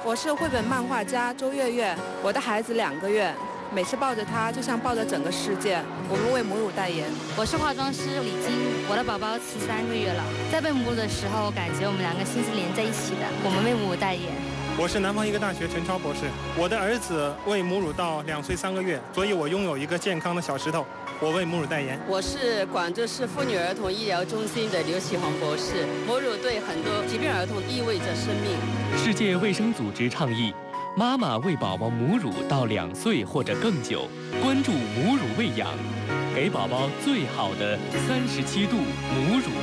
我是绘本漫画家周月月，我的孩子2个月，每次抱着他就像抱着整个世界。我们为母乳代言。 我是化妆师李晶，我的宝宝13个月了，在喂母乳的时候，感觉我们2个心是连在一起的。我们为母乳代言。 我是南方医科大学陈超博士，我的儿子喂母乳到2岁3个月，所以我拥有一个健康的小石头。我为母乳代言。 我是广州市妇女儿童医疗中心的刘启红博士。母乳对很多疾病儿童意味着生命。 世界卫生组织倡议，妈妈喂宝宝母乳到2岁或者更久，关注母乳喂养，给宝宝最好的37度母乳。